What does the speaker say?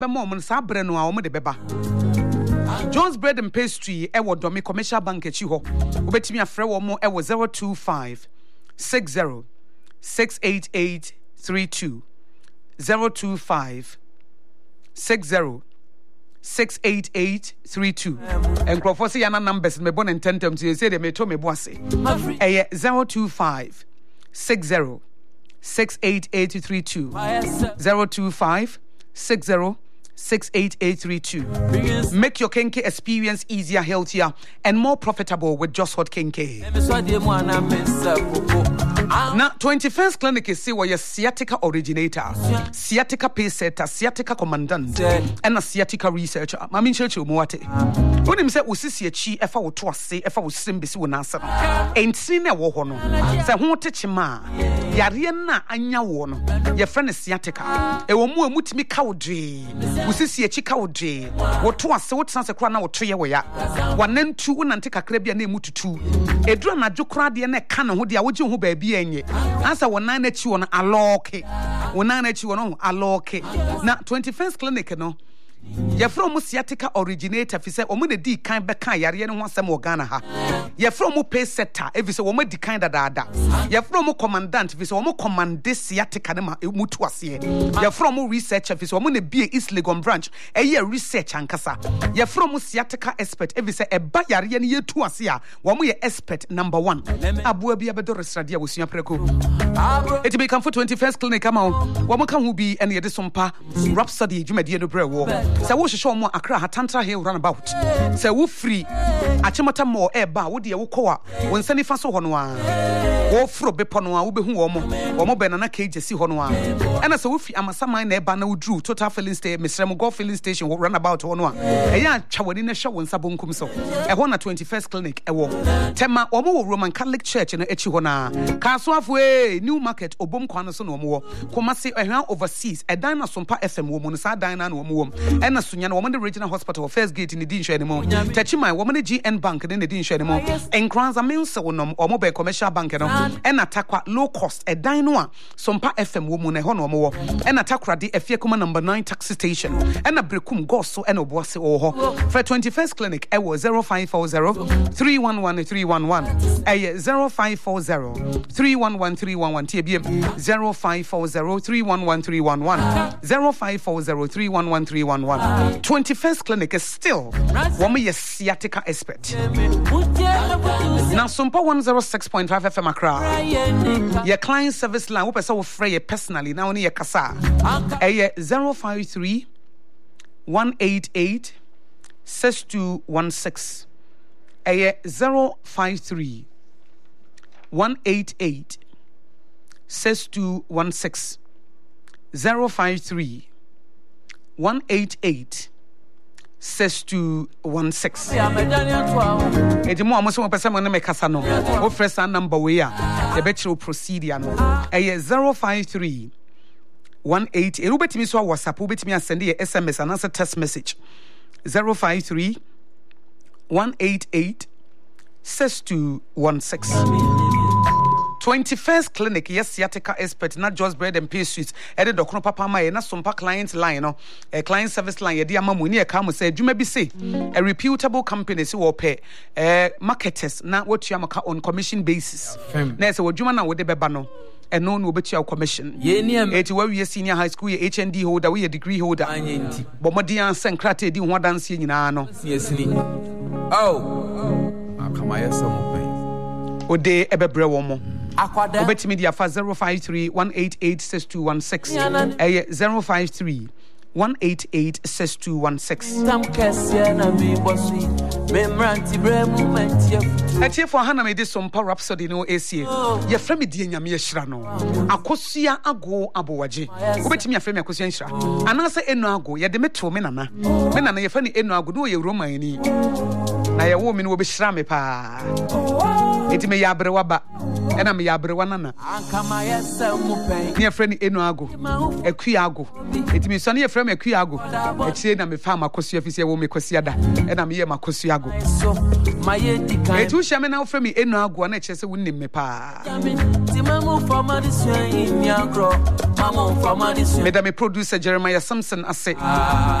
bemo mo sa bre no a wo de beba John's Bread and Pastry ewo Domi Commercial Bank echi ho obetimi afre wo mo ewo 025 60 688 32 025 60 68832 and Crawford see yana numbers me born in 10 terms you say they me to me boase 025 60 68832 025 60 68832. Make your Kenke experience easier, healthier, and more profitable with Just Hot Kenke. Now, 21st Clinic is see where your sciatica originator, sciatica pace setter, sciatica commandant, and a sciatica researcher. Mami Churchill Moate. When him say, Usisi chi, if I would twas if I would simbi would answer. Ain't seen a wohono. Say, won't touch ma. Yariana anya wono. Your friend is sciatica. A woman mutimi cowdry. Usisi chi cowdry. What twas what sans a crana or tree away. One then two and take a crabia name to two. A drama jukra the neck cannon who the away baby. Answer 192 on aloke. 192 on aloke. Now 21st Clinic no. Ye from sciatica originator fi say omo di kan be kan yare no hwasem organa ha. Ye from pace setter e fi say omo di kan dada. Ye from commandant fi say omo command sciatica na mutu ase. Ye from researcher fi say omo na be East Legon branch e ye research ankasa. Ye from sciatica expert e fi say e ba yare ne ye tu ase a omo ye expert number 1. Abua bi abedo resradia wosua preko. It be come for 21st Clinic ama omo kan hu bi ene ye de sompa Rhapsody dwumade no brewo. Say wo hwehwe omo Accra Hatantra Hill runabout. Say wo free Achimota Mall eba wo de wo kɔ a wo nsani fa so hɔ no a wo fro bepo no a wo behu omo be na cage si hɔ no a ɛna say wo fi Amasaman na eba na wo dru Total Filling Station Mesrem Golf Filling Station runabout hɔ no a ɛya atwawani na hwɛ wo nsa bonkum so ɛhɔ na 21st Clinic ɛwɔ tema omo wo Roman Catholic Church no echi hɔ na Kasuafo New Market obom kwan so no omo wɔ Kumasi ɛhwan overseas ɛdan na Sompa FM wo mu no sa dan na no omo wɔ and as soon as the regional hospital first gate in the Dean anymore. Tachima, woman the GN Bank in the Dean anymore. And Kranza means so no or mobile commercial bank and attack low cost a dinoa, Sompa FM woman a hono more, and attack the Fiacuma number 9 taxi station, and a Brecum Gosso and a Bosse or for 21st Clinic, I was 0540 311 311, a 0540 311 311 TBM 0540 311 311 0540 311 311. 21st Clinic is still one of your sciatica expert. Now, Sumpa 106.5 FM Accra. Your client service line, who person will fray personally now only your kasa. 053 188 6216. 053 188 6216. 053 188 6216. Ejimo amoso person mo na mekasa no. O fresh number we a e be kire procedure no. 053 188 e betimi so WhatsApp o betimi send ye SMS and answer text message. 053 188 6216. 21st Clinic, yes, sciatica expert, not just bread and pastries. Ede dokno papa ma na sompa client line no, a client service line. Yedi amamu ni e come say, you may be say a reputable company so will pay marketers na what you amaka on commission basis. Na say wodwuma na wode beba no. And no will bet your commission. It's where we are senior high school, HND holder, we a degree holder. But Modian Sankrate di one dance in ano. Yes, oh, come I some Ode Ebebre Womo. Obet media for 053 188 6216. 053 188 6216. Ati for Hana made some Rhapsody no AC. Your friend di nyame yeshra no. Akosia ago abowaje. Obetimi afrem akosia nhra. Anase enu ago ye de meto me nana. Me nana ye fa ni enu ago no ye Roman ni. Na ye wo me no be hra me pa. Eti me ya abrewa ba. ɛna me yabrewa nana ne yɛfrɛ no Enuago Akuago etimi so ne yɛfrɛ me Akuago ekyire na me fa makoso afisi ɛwɔ me kosia da ɛna me yɛ makosuago etu hye me na wofrɛ me Enuago na ɛkyerɛ sɛ wonnim me pa me da me producer Jeremiah Samson ase